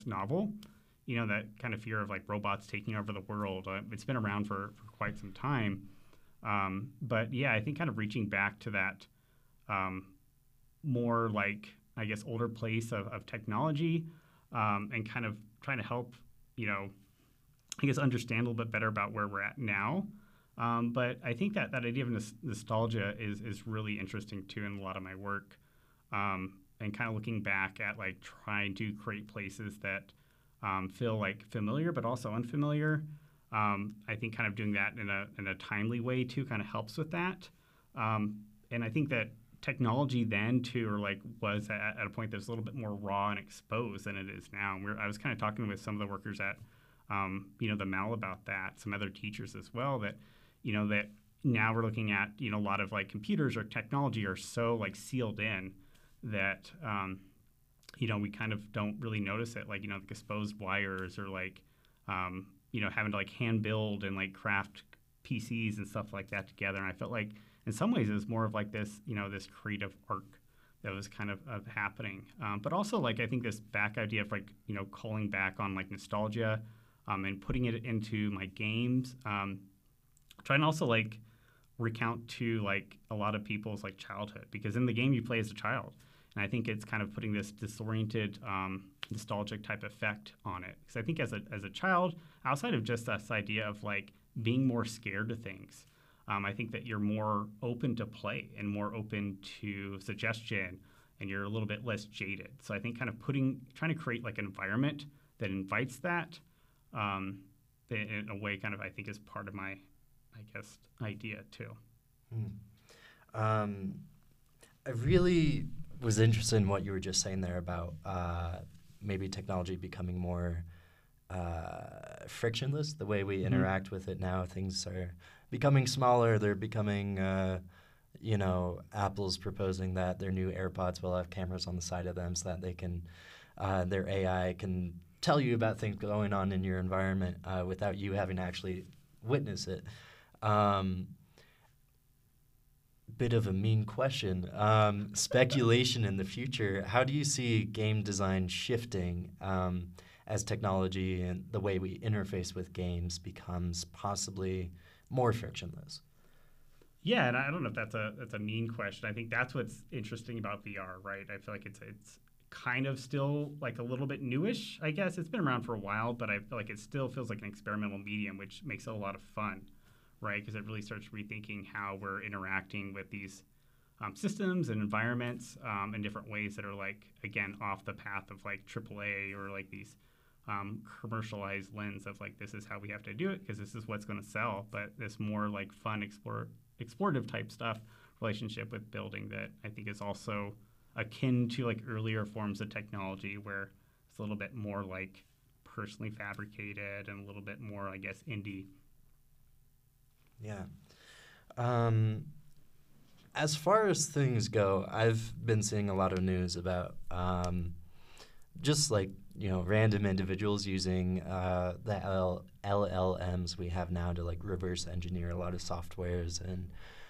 novel. That kind of fear of like robots taking over the world. It's been around for quite some time. But yeah, I think kind of reaching back to that more like, I guess, older place of technology, and kind of trying to help, I guess, understand a little bit better about where we're at now. But I think that idea of nostalgia is really interesting too in a lot of my work, and kind of looking back at like trying to create places that feel like familiar but also unfamiliar. I think kind of doing that in a timely way too kind of helps with that. And I think that technology then too, or like was at a point that's a little bit more raw and exposed than it is now. And I was kind of talking with some of the workers at the Mall about that, some other teachers as well, that that now we're looking at a lot of like computers or technology are so like sealed in that we kind of don't really notice it, like like exposed wires or like having to like hand build and like craft PCs and stuff like that together. And I felt like in some ways it was more of like this this creative arc that was kind of happening, but also like I think this back idea of like calling back on like nostalgia, and putting it into my games, trying to also like recount to like a lot of people's like childhood, because in the game you play as a child, and I think it's kind of putting this disoriented, nostalgic type effect on it. Because I think as a child, outside of just this idea of like being more scared of things, I think that you're more open to play and more open to suggestion, and you're a little bit less jaded. So I think kind of trying to create like an environment that invites that, in a way, kind of I think is part of my, I guess, idea too. I really was interested in what you were just saying there about maybe technology becoming more frictionless, the way we interact with it now. Things are becoming smaller. They're becoming, Apple's proposing that their new AirPods will have cameras on the side of them so that they can, their AI can tell you about things going on in your environment without you having to actually witness it. Bit of a mean question. Speculation in the future. How do you see game design shifting as technology and the way we interface with games becomes possibly more frictionless? Yeah, and I don't know if that's a mean question. I think that's what's interesting about VR, right? I feel like it's kind of still like a little bit newish. I guess it's been around for a while, but I feel like it still feels like an experimental medium, which makes it a lot of fun, right? Because it really starts rethinking how we're interacting with these systems and environments, in different ways that are like, again, off the path of like AAA or like these commercialized lens of like, this is how we have to do it because this is what's going to sell. But this more like fun, explorative type stuff, relationship with building, that I think is also akin to like earlier forms of technology where it's a little bit more like personally fabricated and a little bit more, I guess, indie. Yeah. As far as things go, I've been seeing a lot of news about just like, random individuals using the LLMs we have now to like reverse engineer a lot of softwares and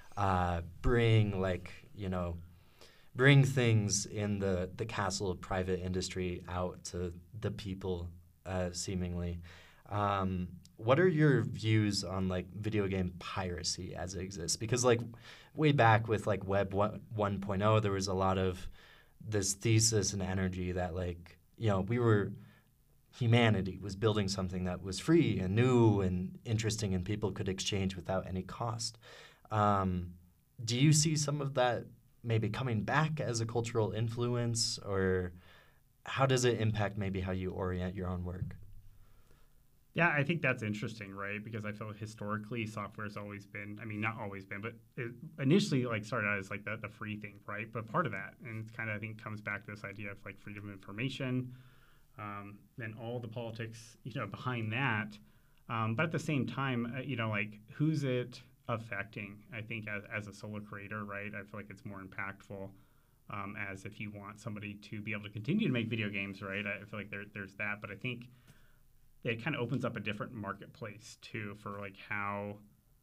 bring things in the castle of private industry out to the people, seemingly. What are your views on like video game piracy as it exists? Because like way back with like Web 1.0, there was a lot of this thesis and energy that like, humanity was building something that was free and new and interesting and people could exchange without any cost. Do you see some of that maybe coming back as a cultural influence, or how does it impact maybe how you orient your own work? Yeah, I think that's interesting, right? Because I feel historically software has always been, I mean, not always been, but it initially like started out as like the free thing, right? But part of that, and it's kind of, I think, comes back to this idea of like freedom of information, and all the politics, behind that. But at the same time, like who's it affecting? I think as a solo creator, right? I feel like it's more impactful, as if you want somebody to be able to continue to make video games, right? I feel like there's that, but I think it kind of opens up a different marketplace too for like how,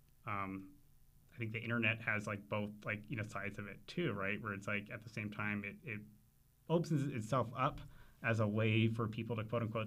I think the internet has like both like sides of it too, right? Where it's like at the same time it opens itself up as a way for people to quote unquote